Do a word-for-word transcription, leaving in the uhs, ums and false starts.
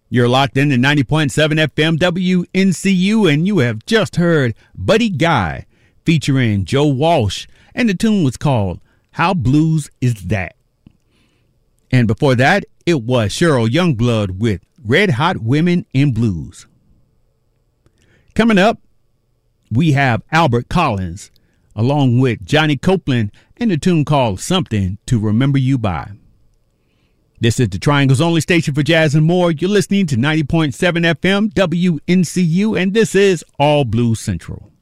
You're locked into ninety point seven F M W N C U, and you have just heard Buddy Guy featuring Joe Walsh, and the tune was called How Blues Is That? And before that, it was Cheryl Youngblood with Red Hot Women in Blues. Coming up, we have Albert Collins along with Johnny Copeland and the tune called Something to Remember You By. This is the Triangle's only station for jazz and more. You're listening to ninety point seven F M W N C U, and this is All Blues Central.